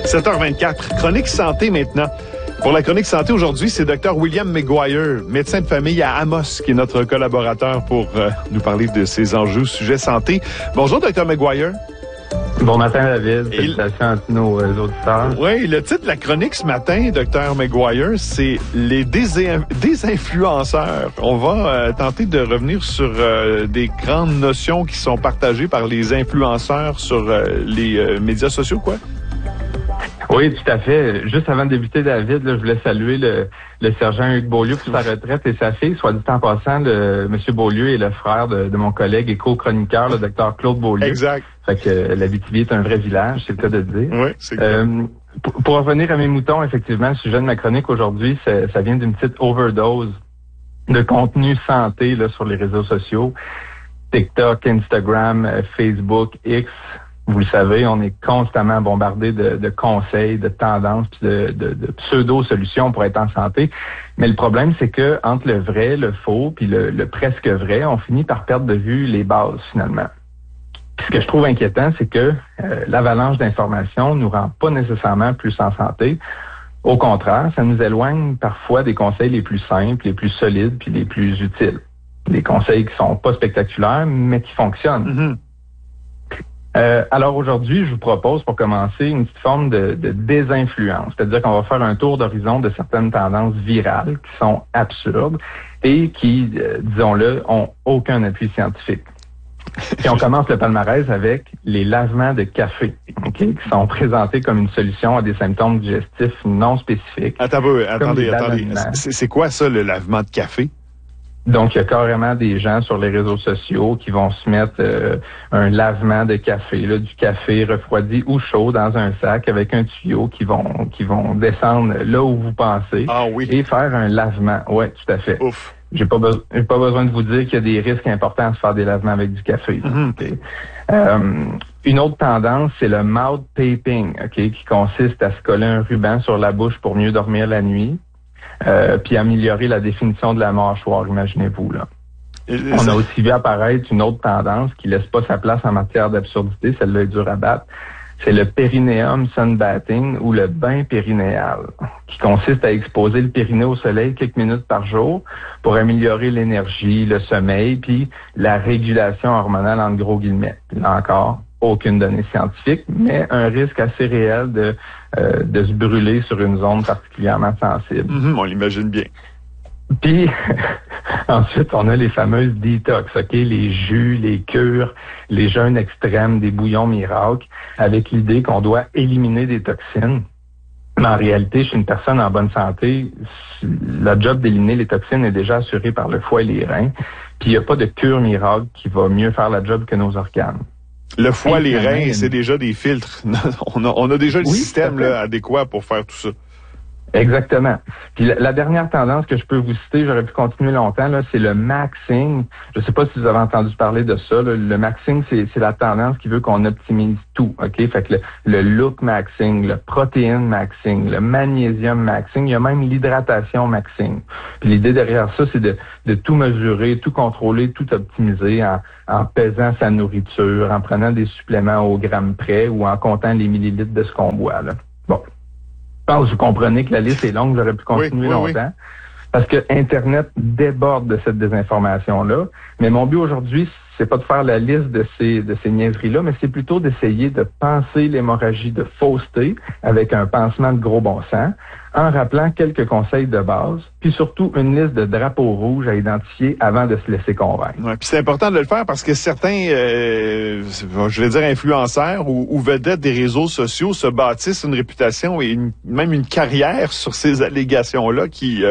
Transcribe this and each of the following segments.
7h24, chronique santé maintenant. Pour la chronique santé aujourd'hui, c'est Dr William McGuire, médecin de famille à Amos, qui est notre collaborateur pour nous parler de ces enjeux sujet santé. Bonjour Dr McGuire. Bon matin David, salutations à tous nos auditeurs. Oui, le titre de la chronique ce matin, Dr McGuire, c'est les désinfluenceurs. On va tenter de revenir sur des grandes notions qui sont partagées par les influenceurs sur les médias sociaux, quoi. Oui, tout à fait. Juste avant de débuter, David, là, je voulais saluer le sergent Hugues Beaulieu pour sa retraite et sa fille. Soit dit en passant, M. Beaulieu est le frère de mon collègue et co-chroniqueur, le Dr Claude Beaulieu. Exact. Fait que l'Abitibi est un vrai village, c'est le cas de le dire. Oui, c'est clair. Pour revenir à mes moutons, effectivement, le sujet de ma chronique aujourd'hui, ça vient d'une petite overdose de contenu santé là, sur les réseaux sociaux. TikTok, Instagram, Facebook, X. Vous le savez, on est constamment bombardé de conseils, de tendances, puis de pseudo-solutions pour être en santé. Mais le problème, c'est que entre le vrai, le faux, puis le presque vrai, on finit par perdre de vue les bases finalement. Puis ce que je trouve inquiétant, c'est que l'avalanche d'informations nous rend pas nécessairement plus en santé. Au contraire, ça nous éloigne parfois des conseils les plus simples, les plus solides, puis les plus utiles. Des conseils qui sont pas spectaculaires, mais qui fonctionnent. Mm-hmm. Alors aujourd'hui, je vous propose pour commencer une petite forme de désinfluence, c'est-à-dire qu'on va faire un tour d'horizon de certaines tendances virales qui sont absurdes et qui, disons-le, ont aucun appui scientifique. Puis on commence le palmarès avec les lavements de café, qui sont présentés comme une solution à des symptômes digestifs non spécifiques. Attendez. C'est quoi ça, le lavement de café? Donc, il y a carrément des gens sur les réseaux sociaux qui vont se mettre un lavement de café, là, du café refroidi ou chaud dans un sac avec un tuyau qui vont descendre là où vous pensez et faire un lavement. Ouais, tout à fait. Ouf. J'ai pas besoin de vous dire qu'il y a des risques importants à se faire des lavements avec du café. Mm-hmm. Okay. Une autre tendance, c'est le mouth taping, qui consiste à se coller un ruban sur la bouche pour mieux dormir la nuit. Puis améliorer la définition de la mâchoire, imaginez-vous, là. On a aussi vu apparaître une autre tendance qui laisse pas sa place en matière d'absurdité, celle-là est dure à battre. C'est le perineum sunbathing ou le bain périnéal, qui consiste à exposer le périnée au soleil quelques minutes par jour pour améliorer l'énergie, le sommeil, puis la régulation hormonale en gros guillemets. Puis là encore, aucune donnée scientifique, mais un risque assez réel de se brûler sur une zone particulièrement sensible. On l'imagine bien. Puis, ensuite, on a les fameuses detox, les jus, les cures, les jeûnes extrêmes, des bouillons miracles, avec l'idée qu'on doit éliminer des toxines. Mais en réalité, chez une personne en bonne santé, la job d'éliminer les toxines est déjà assurée par le foie et les reins. Puis, il n'y a pas de cure miracle qui va mieux faire la job que nos organes. Le foie, les reins, c'est déjà des filtres. On a déjà le système là, adéquat pour faire tout ça. Exactement. Puis la dernière tendance que je peux vous citer, j'aurais pu continuer longtemps, là, c'est le maxing. Je ne sais pas si vous avez entendu parler de ça. Là. Le maxing, c'est la tendance qui veut qu'on optimise tout. OK? Fait que le look maxing, le protéine maxing, le magnésium maxing, il y a même l'hydratation maxing. Puis l'idée derrière ça, c'est de tout mesurer, tout contrôler, tout optimiser en pesant sa nourriture, en prenant des suppléments au gramme près ou en comptant les millilitres de ce qu'on boit. Là. Bon. Je pense que vous comprenez que la liste est longue, j'aurais pu continuer longtemps. Parce que Internet déborde de cette désinformation-là. Mais mon but aujourd'hui, c'est pas de faire la liste de ces niaiseries-là, mais c'est plutôt d'essayer de penser l'hémorragie de fausseté avec un pansement de gros bon sens, en rappelant quelques conseils de base, puis surtout une liste de drapeaux rouges à identifier avant de se laisser convaincre. Ouais, puis c'est important de le faire parce que certains, je vais dire influenceurs ou vedettes des réseaux sociaux se bâtissent une réputation et même une carrière sur ces allégations-là qui,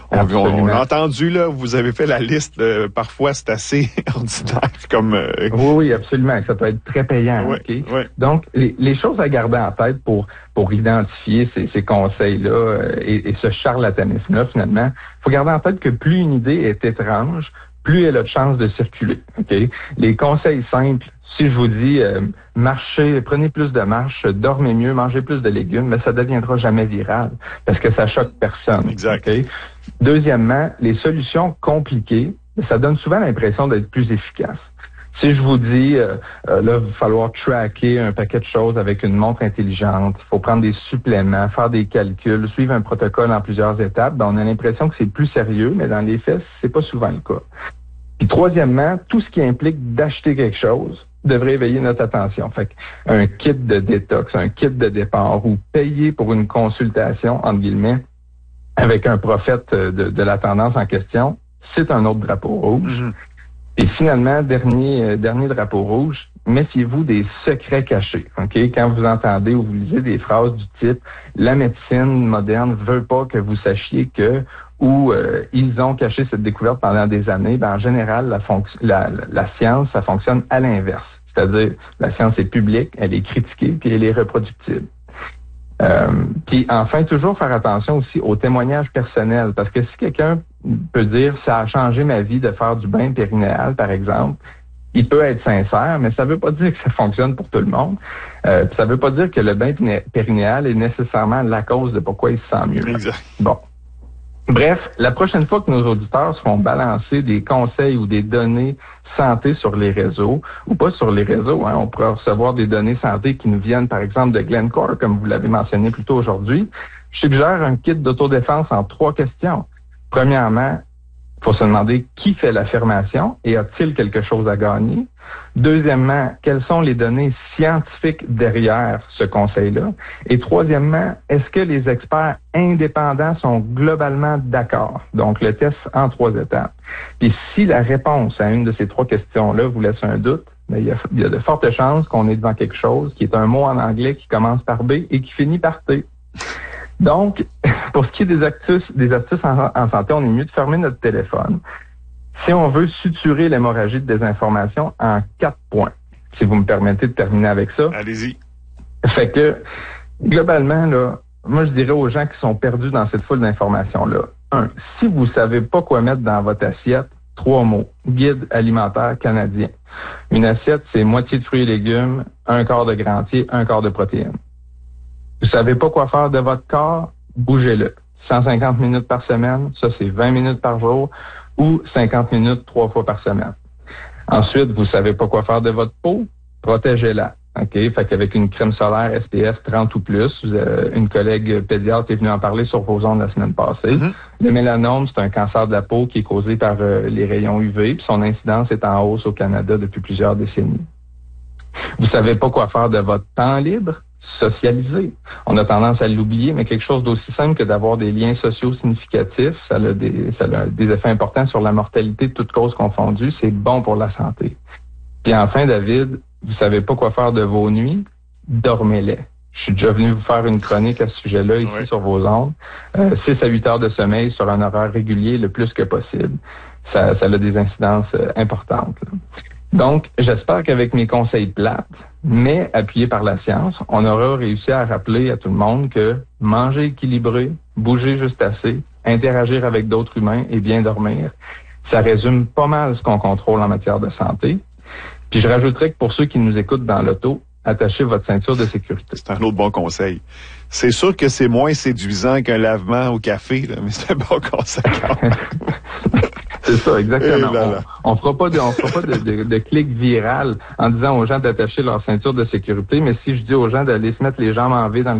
on a entendu, là, vous avez fait la liste, parfois c'est assez ordinaire comme... Oui, absolument, ça peut être très payant. Ouais, okay? Ouais. Donc, les choses à garder en tête pour identifier ces conseils-là et ce charlatanisme-là, finalement, il faut garder en tête que plus une idée est étrange, plus elle a de chances de circuler. Okay? Les conseils simples, si je vous dis marchez, prenez plus de marche, dormez mieux, mangez plus de légumes, mais ça ne deviendra jamais viral parce que ça choque personne. Exact. Okay? Deuxièmement, les solutions compliquées, ça donne souvent l'impression d'être plus efficace. Si je vous dis, là, il va falloir tracker un paquet de choses avec une montre intelligente, il faut prendre des suppléments, faire des calculs, suivre un protocole en plusieurs étapes, ben, on a l'impression que c'est plus sérieux, mais dans les faits, c'est pas souvent le cas. Puis troisièmement, tout ce qui implique d'acheter quelque chose devrait éveiller notre attention. Fait un kit de détox, un kit de départ ou payer pour une consultation, entre guillemets, avec un prophète de la tendance en question, c'est un autre drapeau rouge. Mm-hmm. Et finalement, dernier drapeau rouge, méfiez-vous des secrets cachés. Ok, quand vous entendez ou vous lisez des phrases du type « La médecine moderne veut pas que vous sachiez que » ou ils ont caché cette découverte pendant des années, ben, en général, la science, ça fonctionne à l'inverse. C'est-à-dire, la science est publique, elle est critiquée, puis elle est reproductible. Puis enfin, toujours faire attention aussi aux témoignages personnels, parce que si quelqu'un peut dire « ça a changé ma vie de faire du bain périnéal », par exemple, il peut être sincère, mais ça veut pas dire que ça fonctionne pour tout le monde. Ça veut pas dire que le bain périnéal est nécessairement la cause de pourquoi il se sent mieux. Exact. Bon. Bref, la prochaine fois que nos auditeurs se font balancer des conseils ou des données santé sur les réseaux, ou pas sur les réseaux, hein, on pourrait recevoir des données santé qui nous viennent, par exemple, de Glencore, comme vous l'avez mentionné plus tôt aujourd'hui. Je suggère un kit d'autodéfense en 3 questions. Premièrement, il faut se demander qui fait l'affirmation et a-t-il quelque chose à gagner? Deuxièmement, quelles sont les données scientifiques derrière ce conseil-là? Et troisièmement, est-ce que les experts indépendants sont globalement d'accord? Donc, le test en 3 étapes. Et si la réponse à une de ces 3 questions-là vous laisse un doute, bien, il y a de fortes chances qu'on est devant quelque chose qui est un mot en anglais qui commence par B et qui finit par T. Donc, pour ce qui est des astuces en santé, on est mieux de fermer notre téléphone. Si on veut suturer l'hémorragie de désinformation en 4 points, si vous me permettez de terminer avec ça. Allez-y. Fait que, globalement, là, moi, je dirais aux gens qui sont perdus dans cette foule d'informations-là. 1. Si vous savez pas quoi mettre dans votre assiette, 3 mots. Guide alimentaire canadien. Une assiette, c'est moitié de fruits et légumes, 1 quart de grains entiers, 1 quart de protéines. Vous savez pas quoi faire de votre corps? Bougez-le. 150 minutes par semaine, ça c'est 20 minutes par jour, ou 50 minutes 3 fois par semaine. Ensuite, vous savez pas quoi faire de votre peau? Protégez-la. OK? Fait qu'avec une crème solaire SPF 30 ou plus, une collègue pédiatre est venue en parler sur vos ondes la semaine passée. Mm-hmm. Le mélanome, c'est un cancer de la peau qui est causé par les rayons UV, puis son incidence est en hausse au Canada depuis plusieurs décennies. Vous savez pas quoi faire de votre temps libre? Socialiser. On a tendance à l'oublier, mais quelque chose d'aussi simple que d'avoir des liens sociaux significatifs, ça a des effets importants sur la mortalité de toutes causes confondues, c'est bon pour la santé. Puis enfin, David, vous savez pas quoi faire de vos nuits? Dormez-les. Je suis déjà venu vous faire une chronique à ce sujet-là ici sur vos ondes. 6 à 8 heures de sommeil sur un horaire régulier le plus que possible. Ça a des incidences importantes. Là. Donc, j'espère qu'avec mes conseils plates, mais appuyés par la science, on aura réussi à rappeler à tout le monde que manger équilibré, bouger juste assez, interagir avec d'autres humains et bien dormir, ça résume pas mal ce qu'on contrôle en matière de santé. Puis je rajouterais que pour ceux qui nous écoutent dans l'auto, attachez votre ceinture de sécurité. C'est un autre bon conseil. C'est sûr que c'est moins séduisant qu'un lavement au café, là, mais c'est un bon conseil. C'est ça, exactement. On fera pas de clic viral en disant aux gens d'attacher leur ceinture de sécurité, mais si je dis aux gens d'aller se mettre les jambes en V dans le